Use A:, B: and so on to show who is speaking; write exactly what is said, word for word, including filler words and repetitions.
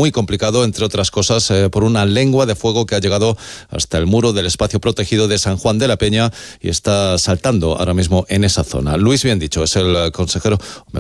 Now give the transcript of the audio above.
A: muy complicado, entre otras cosas, eh, por una lengua de fuego que ha llegado hasta el muro del espacio protegido de San Juan de la Peña y está saltando ahora mismo en esa zona. Luis Bien Dicho es el consejero